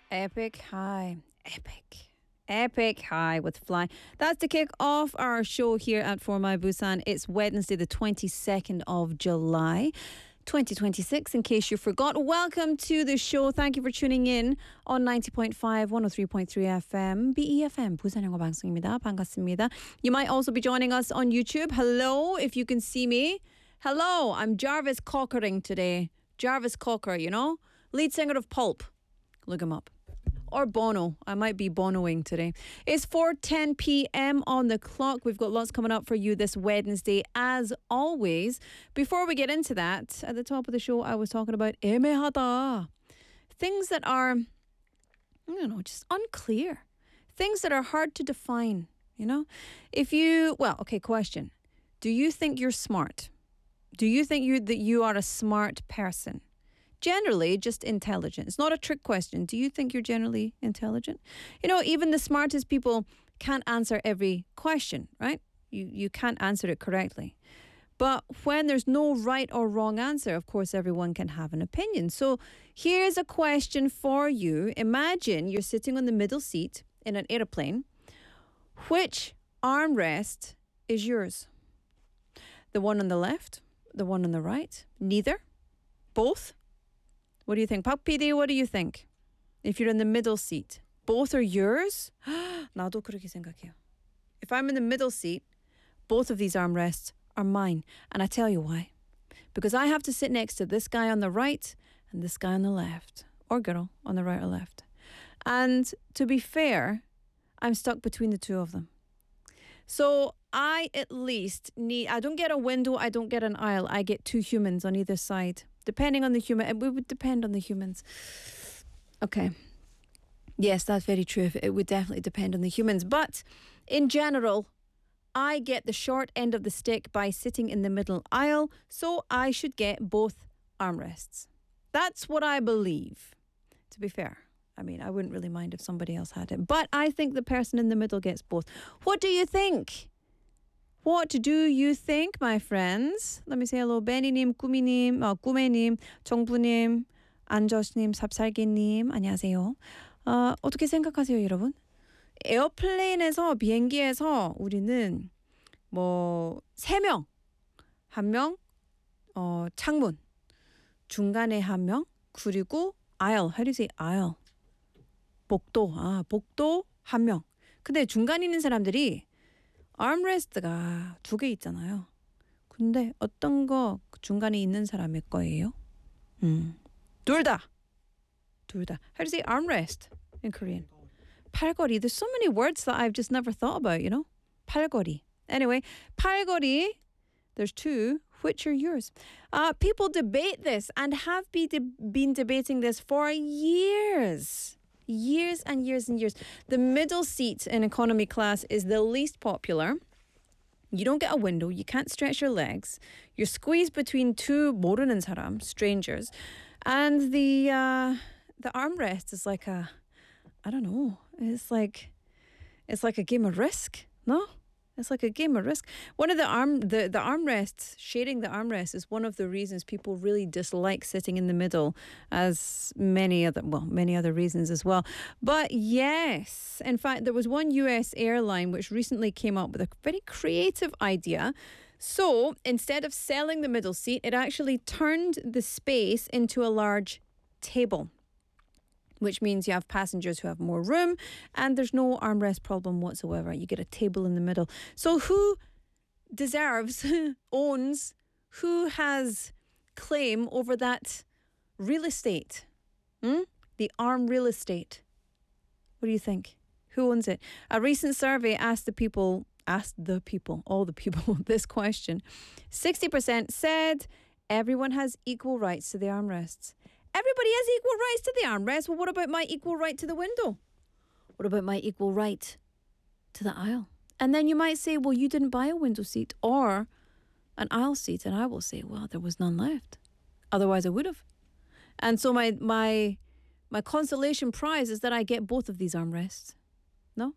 Epic high. Epic high with Fly. That's to kick off our show here at For My Busan. It's Wednesday, the 22nd of July. 2026, in case you forgot. Welcome to the show. Thank you for tuning in on 90.5, 103.3 FM, BEFM, 부산 영어 방송입니다. 반갑습니다. You might also be joining us on YouTube. Hello, if you can see me. Hello, I'm Jarvis Cockering today. Jarvis Cocker, you know? Lead singer of Pulp. Look him up. Or Bono. I might be Bonoing today. It's 4:10 p.m. on the clock. We've got lots coming up for you this Wednesday, as always. Before we get into that, at the top of the show, I was talking about 애매하다. Things that are, just unclear. Things that are hard to define, you know? Question. Do you think you're smart? Do you think that you are a smart person? Generally, just intelligent. It's not a trick question. Do you think you're generally intelligent? You know, even the smartest people can't answer every question, right? You can't answer it correctly. But when there's no right or wrong answer, of course, everyone can have an opinion. So here's a question for you. Imagine you're sitting on the middle seat in an airplane. Which armrest is yours? The one on the left? The one on the right? Neither? Both? What do you think? Pak PD, what do you think? If you're in the middle seat, both are yours? 나도 그렇게 생각해요. If I'm in the middle seat, both of these armrests are mine. And I tell you why. Because I have to sit next to this guy on the right and this guy on the left. Or girl on the right or left. And to be fair, I'm stuck between the two of them. So I at least I don't get a window, I don't get an aisle. I get two humans on either side. Depending on the human, it would depend on the humans. Okay. Yes, that's very true. It would definitely depend on the humans. But in general, I get the short end of the stick by sitting in the middle aisle, so I should get both armrests. That's what I believe, to be fair. I mean, I wouldn't really mind if somebody else had it. But I think the person in the middle gets both. What do you think? What do you think, my friends? Let me say hello. 베니님, 꾸매님, 정부님, 안저스님, 삽살개님, 안녕하세요. 어떻게 생각하세요, 여러분? 에어플레인에서, 비행기에서 우리는 세 명, 한 명, 창문, 중간에 한 명, 그리고 aisle. How do you say aisle? 복도 한 명. 근데 중간에 있는 사람들이 armrest가 두 개 있잖아요. 근데 어떤 거 중간에 있는 사람의 거예요? 둘 다. How do you say armrest in Korean? 팔걸이. There's so many words that I've just never thought about, you know? 팔걸이. Anyway, 팔걸이. There's two. Which are yours? People debate this and have been debating this for years. Years and years and years. The middle seat in economy class is the least popular. You don't get a window. You can't stretch your legs. You're squeezed between two 모르는 사람, strangers. And the armrest is like I don't know. It's like a game of Risk, no? It's like a game of Risk. One of the armrests, sharing the armrest is one of the reasons people really dislike sitting in the middle, as many other reasons as well. But yes, in fact, there was one US airline which recently came up with a very creative idea. So instead of selling the middle seat, it actually turned the space into a large table, which means you have passengers who have more room and there's no armrest problem whatsoever. You get a table in the middle. So who deserves, owns, who has claim over that real estate? The arm real estate. What do you think? Who owns it? A recent survey asked all the people, this question. 60% said everyone has equal rights to the armrests. Everybody has equal rights to the armrest. Well, what about my equal right to the window? What about my equal right to the aisle? And then you might say, well, you didn't buy a window seat or an aisle seat. And I will say, well, there was none left. Otherwise, I would have. And so my consolation prize is that I get both of these armrests. No?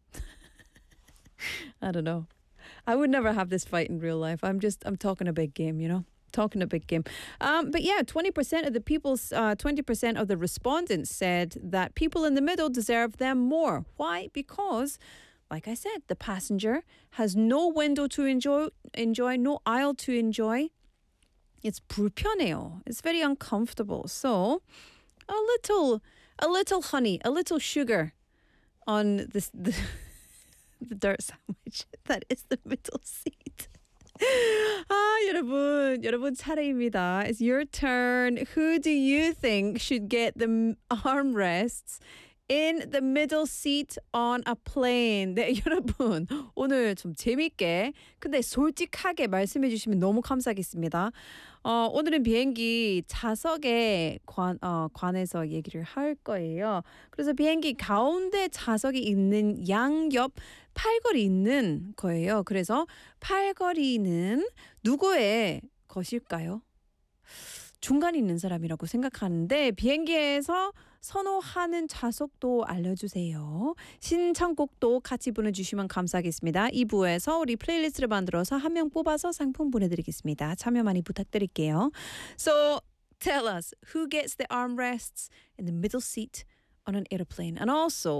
I don't know. I would never have this fight in real life. I'm talking a big game, you know? talking a big game. But yeah, 20% of the 20% of the respondents said that people in the middle deserve them more. Why? Because, like I said, the passenger has no window to enjoy, no aisle to enjoy. It's 불편해요. It's very uncomfortable. So a little honey, a little sugar on the dirt sandwich that is the middle seat. 여러분 차례입니다. It's your turn. Who do you think should get the armrests in the middle seat on a plane? 네, 여러분 오늘 좀 재밌게 근데 솔직하게 말씀해 주시면 너무 감사하겠습니다. 오늘은 비행기 좌석에 관해서 얘기를 할 거예요. 그래서 비행기 가운데 좌석이 있는 양옆 팔걸이 있는 거예요. 그래서 팔걸이는 누구의 것일까요? 중간에 있는 사람이라고 생각하는데 비행기에서 선호하는 좌석도 알려주세요. 신청곡도 같이 보내주시면 감사하겠습니다. 2부에서 우리 플레이리스트를 만들어서 한 명 뽑아서 상품 보내드리겠습니다. 참여 많이 부탁드릴게요. So tell us who gets the armrests in the middle seat on an airplane and also